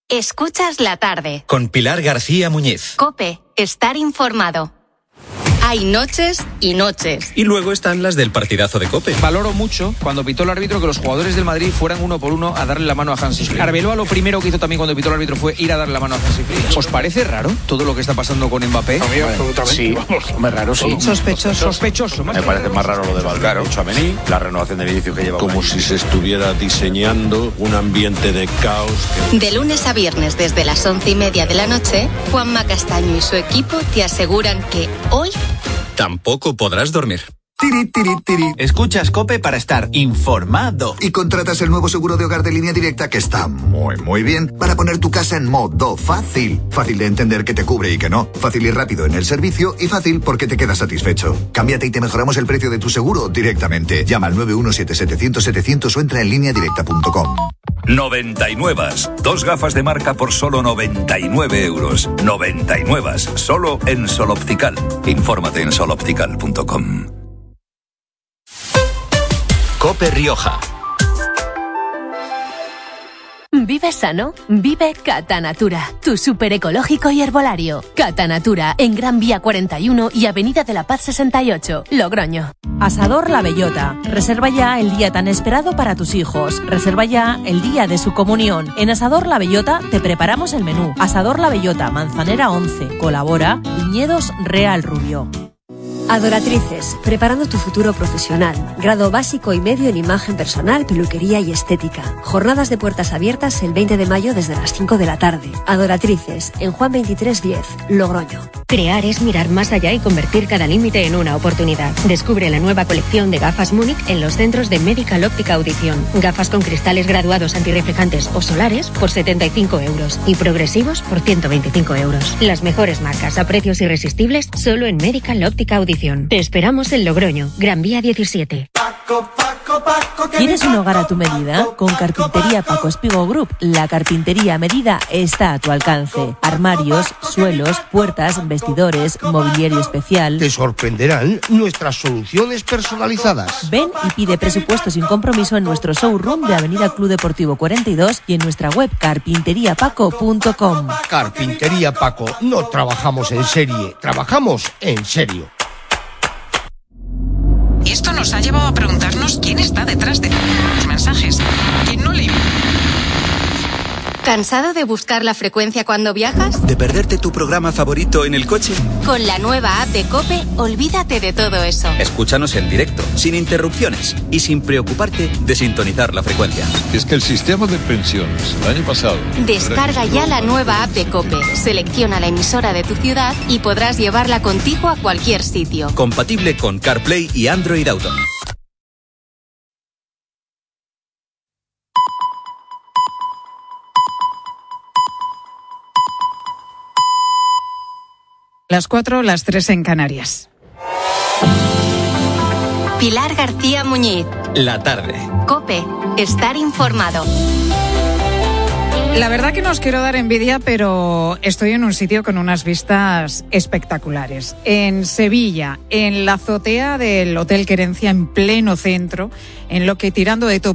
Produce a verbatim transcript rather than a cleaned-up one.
Escuchas la tarde. Con Pilar García Muñiz. COPE. Estar informado. Hay noches y noches. Y luego están las del partidazo de COPE. Valoro mucho cuando pitó el árbitro que los jugadores del Madrid fueran uno por uno a darle la mano a Hansi Flick. Arbeloa lo primero que hizo también cuando pitó el árbitro fue ir a darle la mano a Hansi Flick. ¿Os parece raro todo lo que está pasando con Mbappé? A mí absolutamente. Sí, hombre, raro sí. Sospechoso. Sospechoso. Me parece más raro lo de Valverde, Tchouaméni, la renovación del edificio que lleva. Como si se estuviera diseñando un ambiente de caos. Que... De lunes a viernes desde las once y media de la noche, Juanma Castaño y su equipo te aseguran que hoy tampoco podrás dormir. Tiri, tiri, tiri. Escuchas COPE para estar informado. Y contratas el nuevo seguro de hogar de Línea Directa que está muy, muy bien para poner tu casa en modo fácil. Fácil de entender que te cubre y que no. Fácil y rápido en el servicio y fácil porque te quedas satisfecho. Cámbiate y te mejoramos el precio de tu seguro directamente. Llama al nueve uno siete setecientos setecientos o entra en línea directa punto com. noventa y nueve. Dos gafas de marca por solo noventa y nueve euros. noventa y nueve. Solo en Sol Optical. Infórmate en sol optical punto com. COPE Rioja. Vive sano, vive Catanatura, tu súper ecológico y herbolario. Catanatura, en Gran Vía cuarenta y uno y Avenida de la Paz sesenta y ocho, Logroño. Asador La Bellota. Reserva ya el día tan esperado para tus hijos. Reserva ya el día de su comunión. En Asador La Bellota te preparamos el menú. Asador La Bellota, Manzanera once. Colabora Viñedos Real Rubio. Adoratrices, preparando tu futuro profesional. Grado básico y medio en imagen personal, peluquería y estética. Jornadas de puertas abiertas el veinte de mayo desde las cinco de la tarde. Adoratrices, en Juan veintitrés diez, Logroño. Crear es mirar más allá y convertir cada límite en una oportunidad. Descubre la nueva colección de gafas Múnich en los centros de Medical Óptica Audición. Gafas con cristales graduados antirreflejantes o solares por setenta y cinco euros y progresivos por ciento veinticinco euros. Las mejores marcas a precios irresistibles solo en Medical Óptica Audición. Te esperamos en Logroño, Gran Vía diecisiete. ¿Quieres un hogar a tu medida? Con Carpintería Paco Espigo Group, la carpintería a medida está a tu alcance. Armarios, suelos, puertas, vestidores, mobiliario especial. Te sorprenderán nuestras soluciones personalizadas. Ven y pide presupuesto sin compromiso en nuestro showroom de Avenida Club Deportivo cuarenta y dos y en nuestra web carpintería paco punto com. Carpintería Paco, no trabajamos en serie, trabajamos en serio. Y esto nos ha llevado a preguntarnos quién está detrás de los mensajes. ¿Quién no lee? ¿Cansado de buscar la frecuencia cuando viajas? ¿De perderte tu programa favorito en el coche? Con la nueva app de COPE, olvídate de todo eso. Escúchanos en directo, sin interrupciones y sin preocuparte de sintonizar la frecuencia. Es que el sistema de pensiones el año pasado... Descarga ya la nueva app de COPE, selecciona la emisora de tu ciudad y podrás llevarla contigo a cualquier sitio. Compatible con CarPlay y Android Auto. Las cuatro, las tres en Canarias. Pilar García Muñiz. La tarde. COPE. Estar informado. La verdad que no os quiero dar envidia, pero estoy en un sitio con unas vistas espectaculares. En Sevilla, en la azotea del Hotel Querencia, en pleno centro, en lo que tirando de